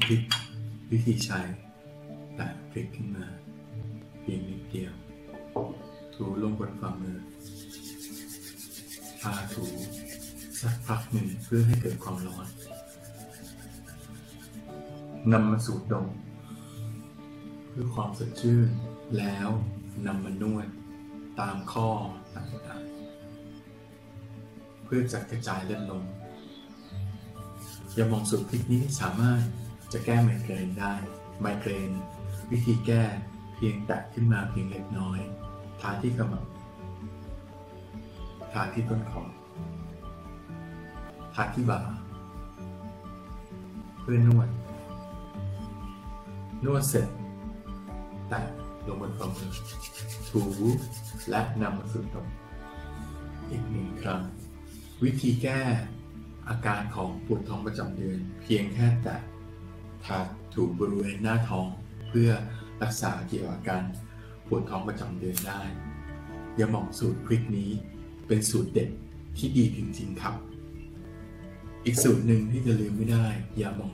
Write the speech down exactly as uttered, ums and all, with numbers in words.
พลิกวิธีใช้แต่พลิกขึ้นมาเพียงนิดเดียวถูลงบนฝ่ามือพาถูสักพักหนึ่งเพื่อให้เกิดความร้อนนำมาสูดดมเพื่อความสดชื่นแล้วนำมานวดตามข้อต่างๆเพื่อจัดกระจายเลือดลมยาหม่องสูตรพริกนี้สามารถจะแก้ไมเกรนได้ไมเกรนวิธีแก้เพียงแตะขึ้นมาเพียงเล็กน้อยทาที่ขมับทาที่ต้นคอทาที่บ่าเพื่อนวดนวดเสร็จแตะลงบนฝ่ามือถูและนำมาสูดดมอีกหนึ่งครั้งวิธีแก้อาการของปวดท้องประจำเดือนเพียงแค่แตะทาถูบริเวณหน้าท้องเพื่อรักษาเกี่ยวกับอาการปวดท้องประจำเดือนได้ยาหม่องสูตรพริกนี้เป็นสูตรเด็ดที่ดีจริงๆครับอีกสูตรหนึ่งที่จะลืมไม่ได้ยาหม่อง